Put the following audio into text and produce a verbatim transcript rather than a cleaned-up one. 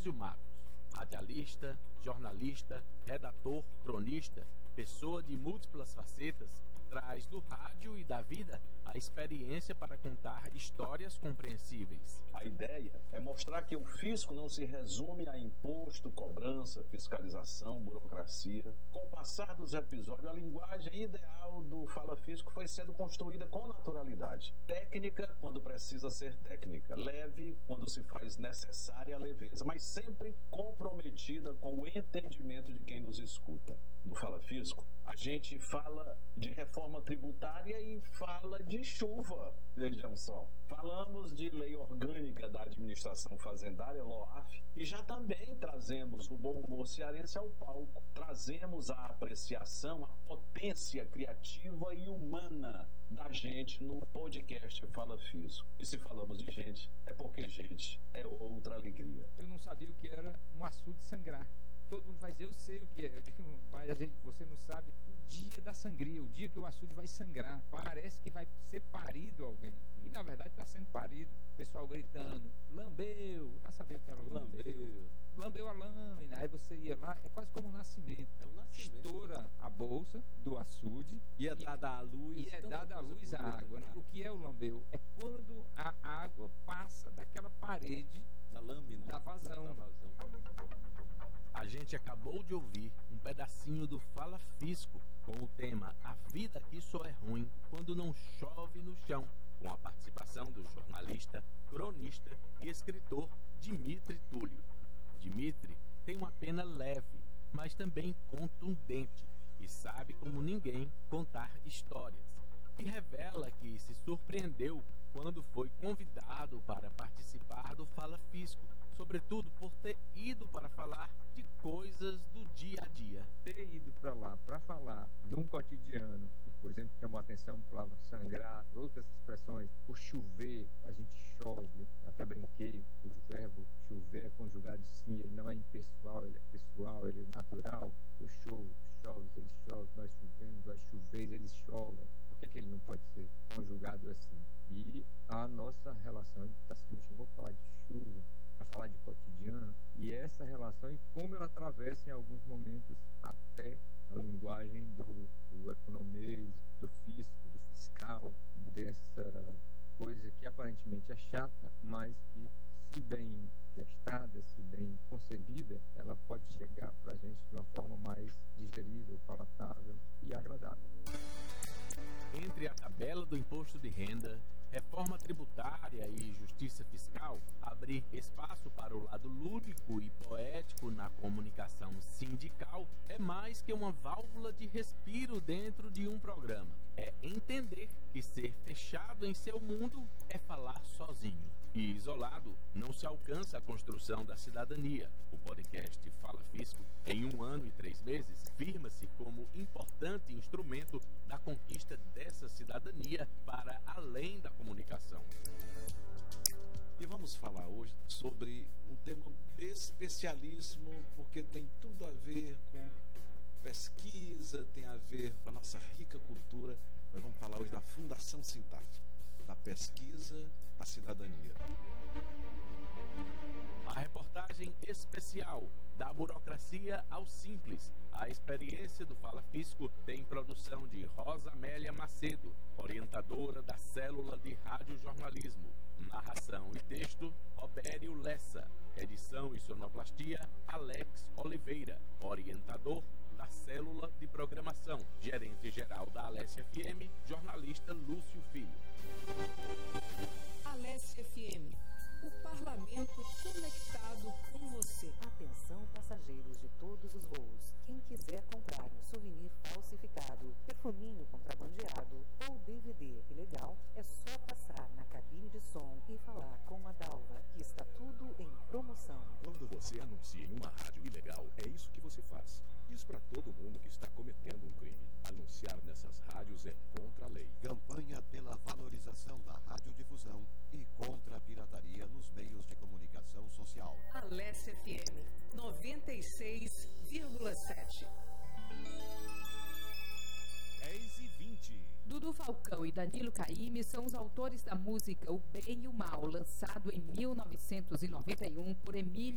Elésio Matos, radialista, jornalista, redator, cronista, pessoa de múltiplas facetas, traz do rádio e da vida a experiência para contar histórias compreensíveis. A ideia é mostrar que o fisco não se resume a imposto, cobrança, fiscalização, burocracia. Com o passar dos episódios, a linguagem ideal do Fala Fisco foi sendo construída com naturalidade. Técnica quando precisa ser técnica, leve quando se faz necessária a leveza, mas sempre comprometida com o entendimento de quem nos escuta. No Fala Fisco, a gente fala de reforma tributária e fala de chuva, vejam só. Falamos de lei orgânica da administração fazendária, LOAF, e já também trazemos o bom humor cearense ao palco. Trazemos a apreciação, a potência criativa e humana da gente no podcast Fala Fisco. E se falamos de gente, é porque gente é outra alegria. Eu não sabia o que era um açude sangrar. Todo mundo vai dizer, eu sei o que é. Eu digo, mas a gente, você não sabe o dia da sangria, o dia que o açude vai sangrar. Parece que vai ser parido alguém. E na verdade está sendo parido. O pessoal gritando, lambeu. Já sabia o que era lambeu. lambeu. Lambeu a lâmina. Aí você ia lá, é quase como um nascimento. É um nascimento. Estoura a bolsa do açude. E é dada a luz. E é dada a luz a água. Né? O que é o lambeu? É quando a água passa daquela parede da lâmina, da vazão. Da vazão. A gente acabou de ouvir um pedacinho do Fala Fisco com o tema A Vida Aqui Só é Ruim Quando Não Chove no Chão, com a participação do jornalista, cronista e escritor Dimitri Túlio. Dimitri tem uma pena leve, mas também contundente e sabe como ninguém contar histórias. E revela que se surpreendeu quando foi convidado para participar do Fala Fisco, sobretudo por ter ido para falar de coisas do dia a dia. Ter ido para lá para falar de um cotidiano, que, por exemplo, chamou a atenção para sangrar, outras expressões, por chover, a gente chove, até brinquei, o verbo chover é conjugado sim, ele não é impessoal, ele é pessoal, ele é natural. Eu chovo, chove, ele chove, nós chovemos, nós chover, eles chovem. Por que, que ele não pode ser conjugado assim? E a nossa relação, está se me chamou para falar de chuva, para falar de cotidiano, e essa relação e como ela atravessa em alguns momentos até a linguagem do, do economês, do fisco, do fiscal, dessa coisa que aparentemente é chata, mas que, se bem gestada, se bem concebida, ela pode chegar para a gente de uma forma mais digerível, palatável e agradável. Entre a tabela do imposto de renda, reforma tributária e justiça fiscal, abrir espaço para o lado lúdico e poético na comunicação sindical é mais que uma válvula de respiro dentro de um programa. É entender que ser fechado em seu mundo é falar sozinho. E isolado, não se alcança a construção da cidadania. O podcast Fala Fisco, em um ano e três meses, firma-se como importante instrumento da conquista dessa cidadania para além da comunicação. E vamos falar hoje sobre um tema especialíssimo, porque tem tudo a ver com pesquisa, tem a ver com a nossa rica cultura. Nós vamos falar hoje da Fundação Sintaf, da pesquisa à cidadania. A reportagem especial da burocracia ao simples. A experiência do Fala Fisco tem produção de Rosa Amélia Macedo, orientadora da Célula de Radiojornalismo. Narração e texto, Robério Lessa. Edição e sonoplastia, Alex Oliveira, orientador da Célula de Programação. Gerente-geral da Alesse F M, jornalista Lúcio Filho. Alesse F M. O parlamento conectado com você. Atenção, passageiros de todos os voos. Quem quiser comprar um souvenir falsificado, perfuminho contrabandeado ou D V D ilegal, é só passar na cabine de som e falar com a Dalva, que está tudo em promoção. Quando você anuncia em uma rádio ilegal, é isso que você faz. Isso para todo mundo que está cometendo um crime. Anunciar nessas rádios é contra a lei. Campanha pela valorização da radiodifusão e contra a pirataria nos meios de comunicação social. Alesse F M noventa e seis vírgula sete. dez e vinte. Dudu Falcão e Danilo Caymmi são os autores da música O Bem e o Mal, lançado em mil novecentos e noventa e um por Emílio